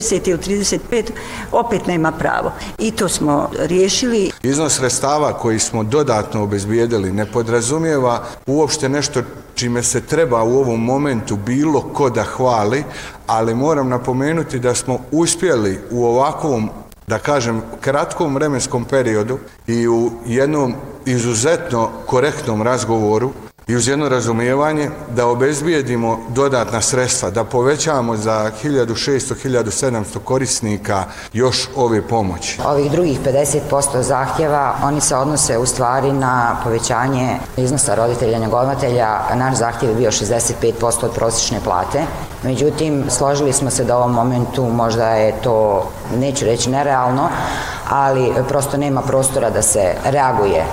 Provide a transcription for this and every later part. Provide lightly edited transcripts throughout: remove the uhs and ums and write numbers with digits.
30 ili 35 opet nema pravo. I to smo riješili. Iznos sredstava koji smo dodatno obezbijedili ne podrazumijeva uopšte nešto čime se treba u ovom momentu bilo ko da hvali, ali moram napomenuti da smo uspjeli u ovakvom, da kažem, kratkom vremenskom periodu i u jednom izuzetno korektnom razgovoru i uz jedno razumijevanje da obezbijedimo dodatna sredstva, da povećamo za 1600-1700 korisnika još ove pomoći. Ovih drugih 50% zahtjeva, oni se odnose u stvari na povećanje iznosa roditelja njegovatelja. Naš zahtjev je bio 65% od prosječne plate. Međutim, složili smo se da u ovom momentu možda je to, neću reći nerealno, ali prosto nema prostora da se reaguje.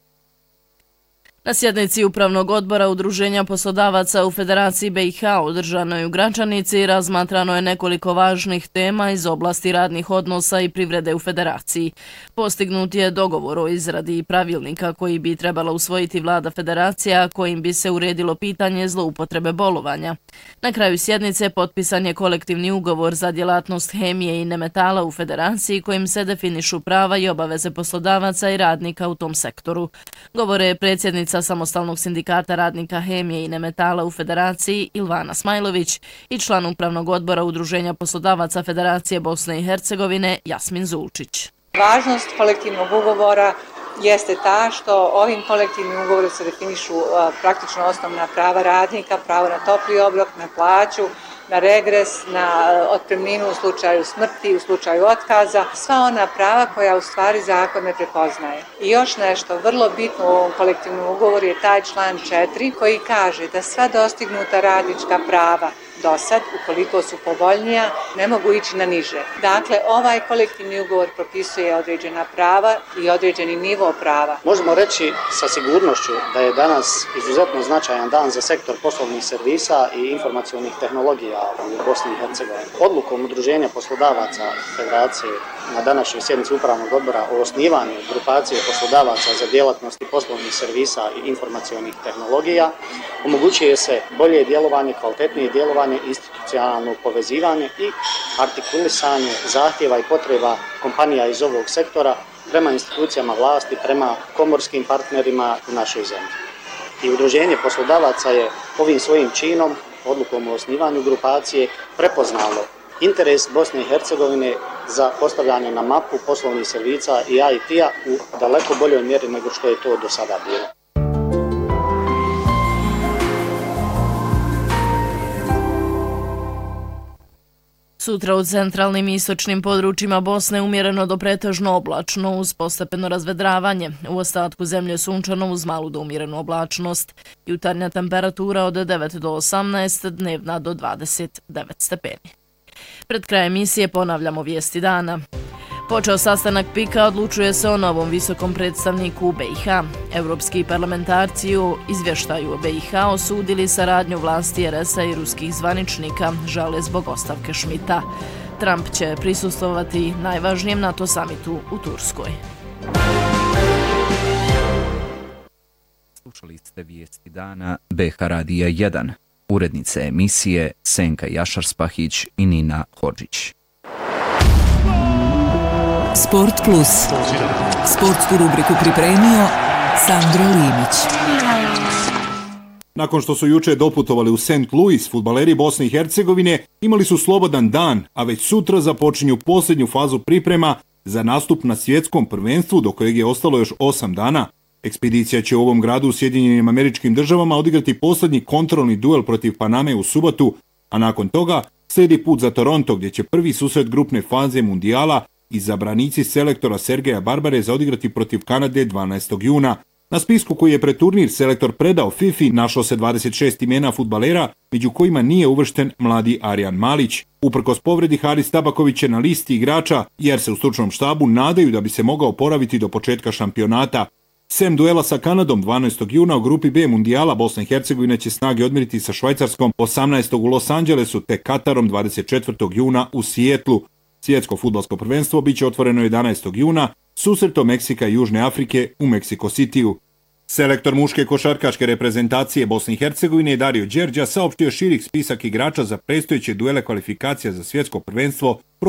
Na sjednici Upravnog odbora Udruženja poslodavaca u Federaciji BiH održanoj u Gračanici razmatrano je nekoliko važnih tema iz oblasti radnih odnosa i privrede u Federaciji. Postignut je dogovor o izradi pravilnika koji bi trebala usvojiti vlada Federacija, kojim bi se uredilo pitanje zloupotrebe bolovanja. Na kraju sjednice potpisan je kolektivni ugovor za djelatnost hemije i nemetala u Federaciji, kojim se definišu prava i obaveze poslodavaca i radnika u tom sektoru. Govore predsjednica Samostalnog sindikata radnika hemije i nemetala u Federaciji Ilvana Smajlović i član Upravnog odbora Udruženja poslodavaca Federacije Bosne i Hercegovine Jasmin Zulčić. Važnost kolektivnog ugovora jeste ta što ovim kolektivnim ugovorom se definišu praktično osnovna prava radnika, pravo na topli obrok, na plaću, na regres, na otpremninu u slučaju smrti, u slučaju otkaza, sva ona prava koja u stvari zakon ne prepoznaje. I još nešto vrlo bitno u ovom kolektivnom ugovoru je taj član 4 koji kaže da sva dostignuta radnička prava do sad, ukoliko su povoljnija, ne mogu ići na niže. Dakle, ovaj kolektivni ugovor propisuje određena prava i određeni nivo prava. Možemo reći sa sigurnošću da je danas izuzetno značajan dan za sektor poslovnih servisa i informacionih tehnologija u Bosni i Hercegovini. Odlukom Udruženja poslodavaca Federacije na današnjoj sjednici Upravnog odbora o osnivanju grupacije poslodavaca za djelatnosti poslovnih servisa i informacionih tehnologija omogućuje se bolje djelovanje, kvalitetnije djelovanje, institucionalno povezivanje i artikulisanje zahtjeva i potreba kompanija iz ovog sektora prema institucijama vlasti, prema komorskim partnerima u našoj zemlji. I Udruženje poslodavaca je ovim svojim činom, odlukom o osnivanju grupacije, prepoznalo interes Bosne i Hercegovine za postavljanje na mapu poslovnih servisa i IT-a u daleko boljoj mjeri nego što je to do sada bilo. Sutra u centralnim i istočnim područjima Bosne umjereno do pretežno oblačno uz postepeno razvedravanje. U ostatku zemlje sunčano uz malu do umjerenu oblačnost. Jutarnja temperatura od 9 do 18, dnevna do 29 stepeni. Pred krajem emisije ponavljamo vijesti dana. Počeo sastanak PIK-a, odlučuje se o novom visokom predstavniku u BiH. Europski parlamentarci u izvještaju o BiH osudili saradnju vlasti RS-a i ruskih zvaničnika, žale zbog ostavke Schmidta. Trump će prisustvovati najvažnijem NATO samitu u Turskoj. Slušali ste vijesti dana BiH Radija 1. Urednice emisije Senka Jašar-Spahić i Nina Hodžić. Sport Plus. Sportsku rubriku pripremio Sandro Limić. Nakon što su juče doputovali u St. Louis, fudbaleri Bosne i Hercegovine imali su slobodan dan, a već sutra započinju posljednju fazu priprema za nastup na svjetskom prvenstvu do kojeg je ostalo još 8 dana. Ekspedicija će u ovom gradu u Sjedinjenim Američkim Državama odigrati posljednji kontrolni duel protiv Paname u subotu, a nakon toga slijedi put za Toronto gdje će prvi susret grupne faze mundijala izabranici selektora Sergeja Barbareza odigrati protiv Kanade 12. juna. Na spisku koji je pred turnir selektor predao FIFA našlo se 26 imena fudbalera, među kojima nije uvršten mladi Arjan Malić. Uprkos povredi, Haris Tabaković je na listi igrača jer se u stručnom štabu nadaju da bi se mogao oporaviti do početka šampionata. Sem duela sa Kanadom 12. juna u grupi B mundijala Bosna i Hercegovina će snage odmjeriti sa Švajcarskom 18. u Los Angelesu te Katarom 24. juna u Sijetlu. Svjetsko fudbalsko prvenstvo biće otvoreno 11. juna susretom Meksika i Južne Afrike u Meksiko Cityu. Selektor muške košarkaške reprezentacije Bosne i Hercegovine Dario Đerđa saopštio širih spisak igrača za predstojeće duele kvalifikacija za svjetsko prvenstvo